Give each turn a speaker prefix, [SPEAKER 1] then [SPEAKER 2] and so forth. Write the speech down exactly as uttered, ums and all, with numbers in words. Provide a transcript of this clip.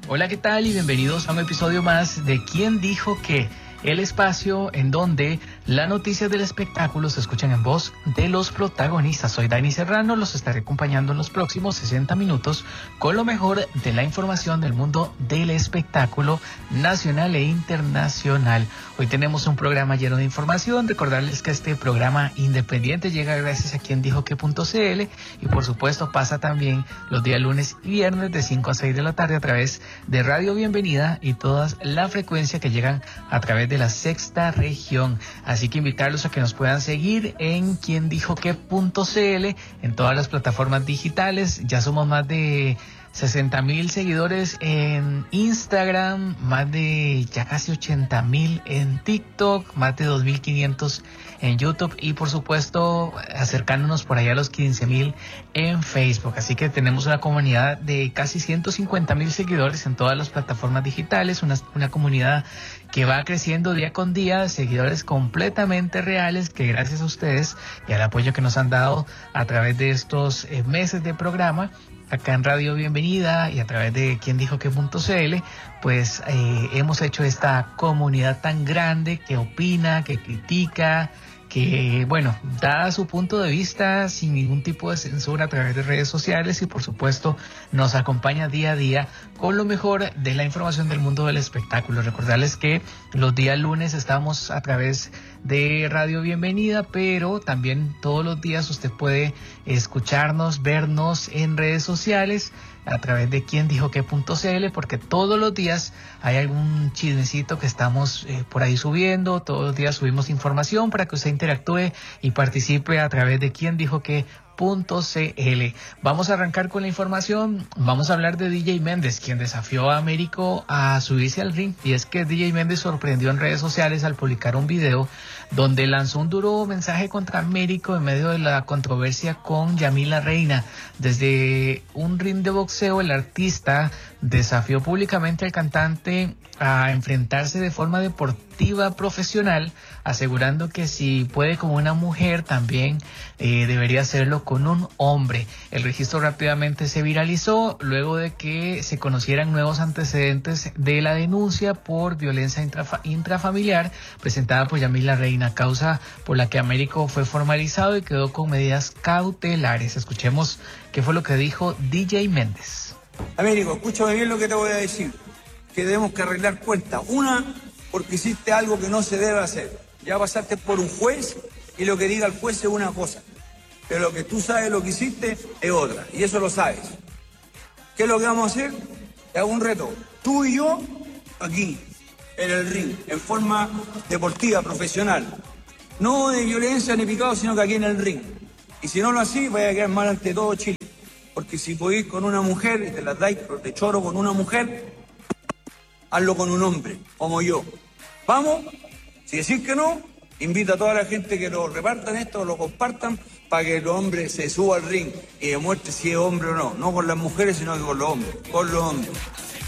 [SPEAKER 1] Hola, ¿qué tal? Y bienvenidos a un episodio más de ¿Quién dijo qué? El espacio en donde las noticias del espectáculo se escuchan en voz de los protagonistas. Soy Dani Serrano, los estaré acompañando en los próximos sesenta minutos con lo mejor de la información del mundo del espectáculo nacional e internacional. Hoy tenemos un programa lleno de información. Recordarles que este programa independiente llega gracias a quien dijo qué punto c l y por supuesto pasa también los días lunes y viernes de cinco a seis de la tarde a través de Radio Bienvenida y todas la frecuencia que llegan a través de de la sexta región. Así que invitarlos a que nos puedan seguir en quien dijo qué punto c l en todas las plataformas digitales. Ya somos más de sesenta mil seguidores en Instagram, más de ya casi ochenta mil en TikTok, más de dos mil quinientos en YouTube y por supuesto acercándonos por allá a los quince mil en Facebook. Así que tenemos una comunidad de casi ciento cincuenta mil seguidores en todas las plataformas digitales, una, una comunidad que va creciendo día con día, seguidores completamente reales que gracias a ustedes y al apoyo que nos han dado a través de estos eh, meses de programa acá en Radio Bienvenida y a través de quien dijo qué punto c l, pues eh, hemos hecho esta comunidad tan grande que opina, que critica, que, bueno, da su punto de vista sin ningún tipo de censura a través de redes sociales y, por supuesto, nos acompaña día a día con lo mejor de la información del mundo del espectáculo. Recordarles que los días lunes estamos a través de Radio Bienvenida, pero también todos los días usted puede escucharnos, vernos en redes sociales a través de quien dijo qué punto c l, porque todos los días hay algún chismecito que estamos eh, por ahí subiendo, todos los días subimos información para que usted interactúe y participe a través de quien dijo qué punto c l. Vamos a arrancar con la información. Vamos a hablar de D J Méndez, quien desafió a Américo a subirse al ring, y es que D J Méndez sorprendió en redes sociales al publicar un video donde lanzó un duro mensaje contra Américo en medio de la controversia con Yamila Reina. Desde un ring de boxeo, el artista desafió públicamente al cantante a enfrentarse de forma deportiva profesional, asegurando que si puede con una mujer, también eh, debería hacerlo con un hombre. El registro rápidamente se viralizó luego de que se conocieran nuevos antecedentes de la denuncia por violencia intrafa- intrafamiliar presentada por Yamila Reina, causa por la que Américo fue formalizado y quedó con medidas cautelares. Escuchemos qué fue lo que dijo D J Méndez.
[SPEAKER 2] Américo, escúchame bien lo que te voy a decir, que debemos que arreglar cuentas. Una, porque hiciste algo que no se debe hacer. Ya pasaste por un juez y lo que diga el juez es una cosa, pero lo que tú sabes lo que hiciste es otra, y eso lo sabes. ¿Qué es lo que vamos a hacer? Te hago un reto, tú y yo, aquí, en el ring, en forma deportiva, profesional. No de violencia ni picado, sino que aquí en el ring. Y si no lo así, vaya a quedar mal ante todo Chile. Porque si podéis con una mujer y te la dais de choro con una mujer, hazlo con un hombre, como yo. ¿Vamos? Si decís que no, invita a toda la gente que lo repartan esto, lo compartan, para que el hombre se suba al ring y demuestre si es hombre o no. No con las mujeres, sino que con los hombres. Con los hombres.